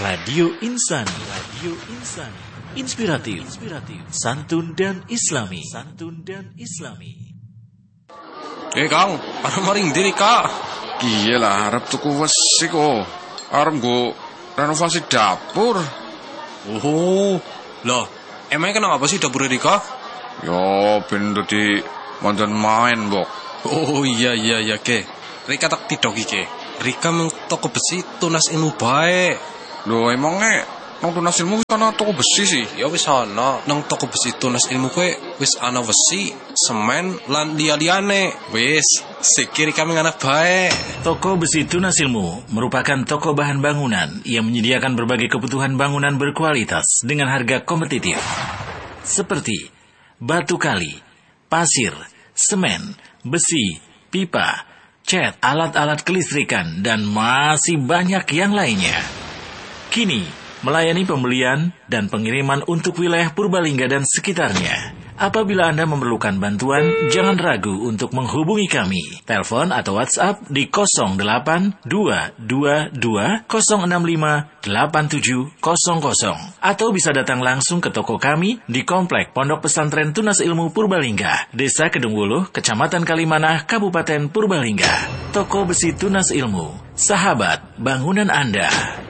Radio Insani. Radio Insani. Inspiratif, santun dan islami. Kang, arep maring diri Kak. Iya lah, arep tuku wesi kok. Arep nggo renovasi dapur. Oh, lah, emangnya kenapa sih dapur Rika? Yo, ben dadi mandan main, Bok. Oh iya, ke. Rika tak tidok iki. Rika mung toko besi tunas ilmu bae. Lho, emangnya nang tunas ilmu wis ana toko besi sih? Ya wis ana, nang toko besi tunas ilmu kowe wis ana besi, semen lan liya-liyane. Wis, sikir kami anak bae. Toko Besi Tunas Ilmu merupakan toko bahan bangunan yang menyediakan berbagai kebutuhan bangunan berkualitas dengan harga kompetitif. Seperti batu kali, pasir, semen, besi, pipa, cat, alat-alat kelistrikan, dan masih banyak yang lainnya. Kini, melayani pembelian dan pengiriman untuk wilayah Purbalingga dan sekitarnya. Apabila Anda memerlukan bantuan, jangan ragu untuk menghubungi kami. Telepon atau WhatsApp di 08222-065-8700. Atau bisa datang langsung ke toko kami di Komplek Pondok Pesantren Tunas Ilmu Purbalingga, Desa Kedungwuluh, Kecamatan Kalimanah, Kabupaten Purbalingga. Toko Besi Tunas Ilmu, sahabat bangunan Anda.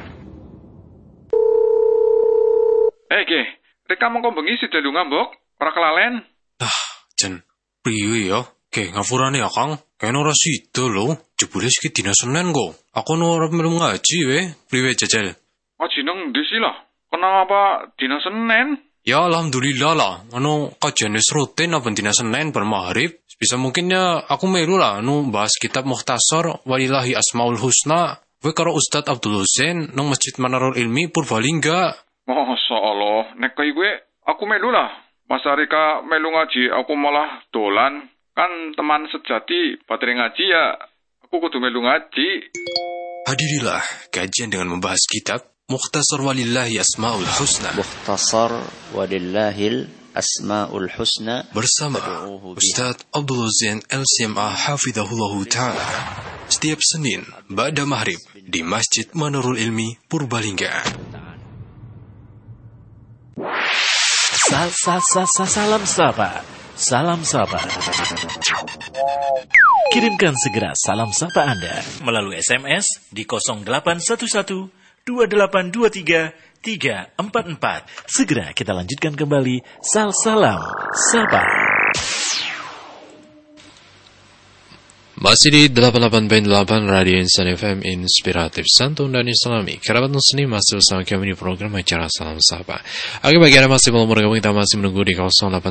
Ge, Rika mongko bengi sida lunga, Mbok. Ora kelalen. Jen, priwe ya? Ke ngapurane ya, Kang. Kene ora sida lho. Jebule iki dina Senin kok. Aku ora melu ngaji we. Priwe jajal? Ngaji nang ndi sih lah? Kenapa dina Senin? Ya alhamdulillah lah. Kajian wis rutin apa dina Senin bar maghrib. Bisa mungkinnya aku melu lah bahas kitab Mukhtasar Walillahi Asmaul Husna. Kowe karo Ustadz Abdul Husain nang Masjid Manarul Ilmi Purbalingga. Masya Allah, nek kaya gue, aku melu lah. Mas Rika melu ngaji, aku malah dolan. Kan teman sejati, baterai ngaji ya, aku kudu melu ngaji. Hadirilah kajian dengan membahas kitab Mukhtasar Walillahi Asmaul Husna. Mukhtasar Walillahi Asmaul Husna bersama Ustadz Abdul Husain LCMA Hafidhahullahu Ta'ala. Setiap Senin, ba'da maghrib, di Masjid Manarul Ilmi Purbalingga. Salam sapa. Kirimkan segera salam sapa Anda melalui SMS di 0811 2823 344. Segera kita lanjutkan kembali salam sapa. Masih di 88.8 Radio Insani FM Inspiratif Santun dan Islami. Kerabat muslim masih bersama kami di program acara Salam Sapa. Oke, bagi Anda masih belum bergabung, kita masih menunggu di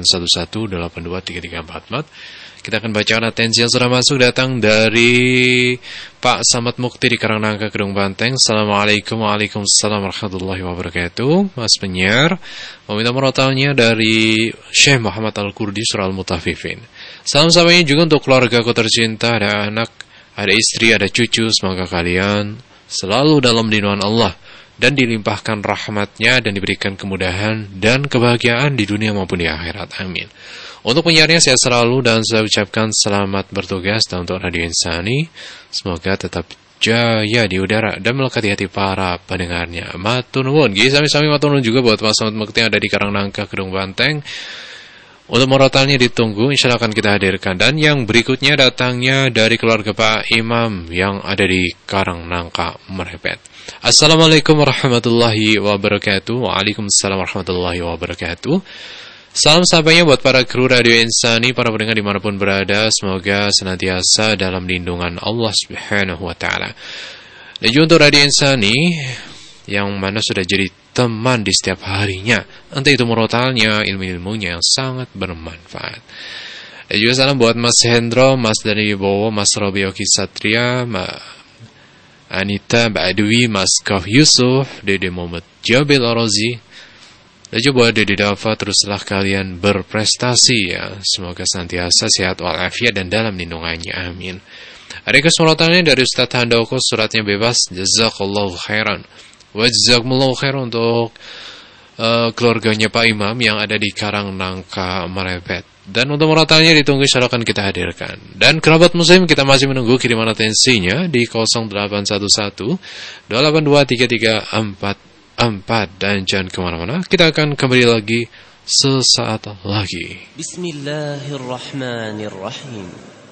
0811-823344. Kita akan bacakan atensi yang sudah masuk datang dari Pak Samad Mukti di Karangnangka, Kedung Banteng. Assalamualaikum warahmatullahi wabarakatuh. Mas penyiar, meminta merotalnya dari Syekh Muhammad Al-Kurdi Surah Al-Mutafifin. Salam sapanya juga untuk keluargaku tercinta, ada anak, ada istri, ada cucu. Semoga kalian selalu dalam lindungan Allah dan dilimpahkan rahmatnya dan diberikan kemudahan dan kebahagiaan di dunia maupun di akhirat. Amin. Untuk penyiarnya saya selalu dan saya ucapkan selamat bertugas dan untuk Radio Insani semoga tetap jaya di udara dan melekati hati para pendengarnya. Matur nuwun. Sami-sami matur nuwun juga buat Mas Samad Mukti yang ada di Karangnangka, Kedung Banteng. Untuk morotalnya ditunggu, insya Allah akan kita hadirkan. Dan yang berikutnya datangnya dari keluarga Pak Imam yang ada di Karangnangka, Merepet. Assalamualaikum warahmatullahi wabarakatuh. Waalaikumsalam warahmatullahi wabarakatuh. Salam sapanya buat para kru Radio Insani, para pendengar dimanapun berada. Semoga senantiasa dalam lindungan Allah Subhanahu wa Ta'ala. Dan juga untuk Radio Insani yang mana sudah jadi teman di setiap harinya, entah itu murotalnya, ilmu-ilmunya yang sangat bermanfaat. Dan juga salam buat Mas Hendro, Mas Dani Bowo, Mas Robi Oki Satria, Mbak Anita, Mbak Adwi, Mas Kaf Yusuf, Dede Muhammad Jabil Orozi. Dan juga buat Dede Dava, teruslah kalian berprestasi ya. Semoga senantiasa sehat walafiat dan dalam lindungannya. Amin. Ada kesurotannya dari Ustadz Handoko, suratnya bebas. Jazakallahu khairan. Wajazakumullahu khairan untuk keluarganya Pak Imam yang ada di Karangnangka, Merepet. Dan untuk muratalnya ditunggu, insya Allah akan kita hadirkan. Dan kerabat muslim, kita masih menunggu kiriman atensinya di 0811 282 3344. Dan jangan kemana-mana, kita akan kembali lagi sesaat lagi. Bismillahirrahmanirrahim.